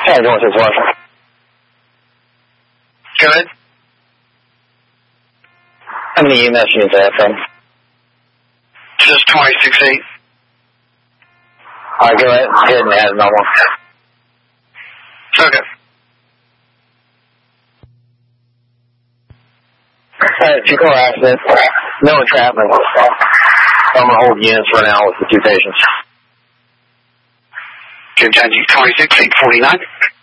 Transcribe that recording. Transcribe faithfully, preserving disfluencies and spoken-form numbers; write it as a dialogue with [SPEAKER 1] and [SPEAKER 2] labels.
[SPEAKER 1] Yeah, going to one.
[SPEAKER 2] Good.
[SPEAKER 1] How many units is that from?
[SPEAKER 2] Just twenty-six eight.
[SPEAKER 1] All right, go ahead, go ahead and add another one.
[SPEAKER 2] Okay.
[SPEAKER 1] Alright, two car accident, no entrapment. I'm going to hold units for now with the two patients.
[SPEAKER 2] Good, twenty-six eight forty-nine.